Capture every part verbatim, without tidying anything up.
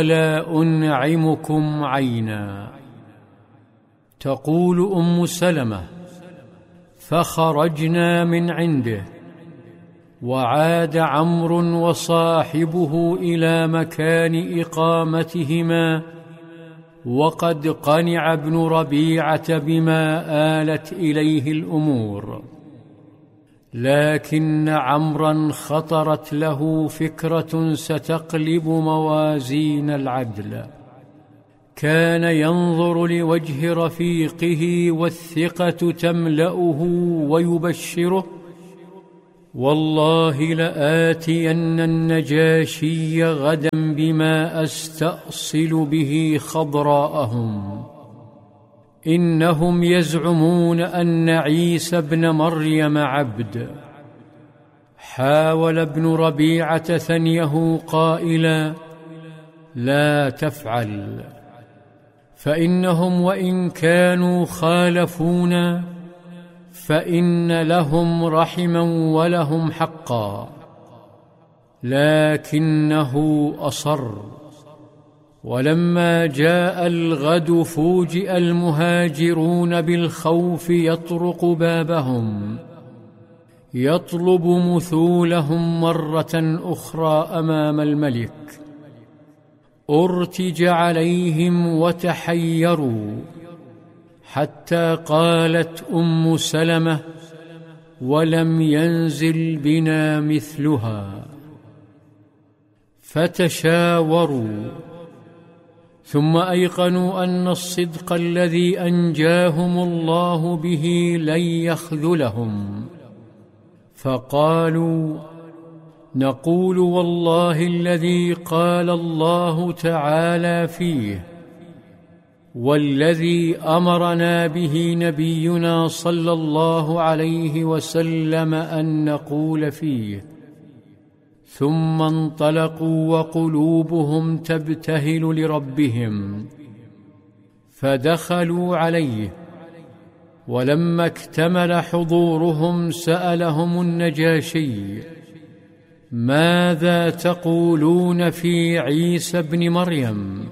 لا أنعمكم عينا. تقول أم سلمة: فخرجنا من عنده، وعاد عمرو وصاحبه إلى مكان إقامتهما، وقد قنع ابن ربيعة بما آلت إليه الأمور. لكن عمرا خطرت له فكرة ستقلب موازين العدل. كان ينظر لوجه رفيقه والثقة تملأه ويبشره: والله لآتين النجاشي غدا بما أستأصل به خضراءهم، إنهم يزعمون أن عيسى ابن مريم عبد. حاول ابن ربيعة ثنيه قائلا: لا تفعل، فإنهم وإن كانوا خالفونا فإن لهم رحما ولهم حقا. لكنه أصر. ولما جاء الغد فوجئ المهاجرون بالخوف يطرق بابهم يطلب مثولهم مرة أخرى أمام الملك. أرتج عليهم وتحيروا، حتى قالت أم سلمة: ولم ينزل بنا مثلها. فتشاوروا، ثم أيقنوا أن الصدق الذي أنجاهم الله به لن يخذلهم، فقالوا: نقول والله الذي قال الله تعالى فيه، والذي أمرنا به نبينا صلى الله عليه وسلم أن نقول فيه. ثم انطلقوا وقلوبهم تبتهل لربهم، فدخلوا عليه. ولما اكتمل حضورهم سألهم النجاشي: ماذا تقولون في عيسى ابن مريم؟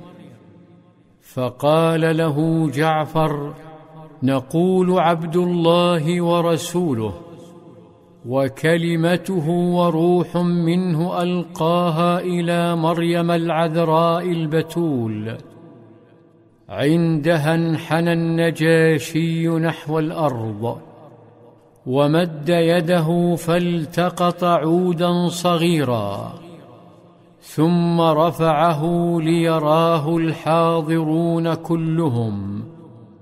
فقال له جعفر: نقول عبد الله ورسوله، وكلمته وروح منه ألقاها إلى مريم العذراء البتول. عندها انحنى النجاشي نحو الأرض، ومد يده فالتقط عودا صغيرا، ثم رفعه ليراه الحاضرون كلهم،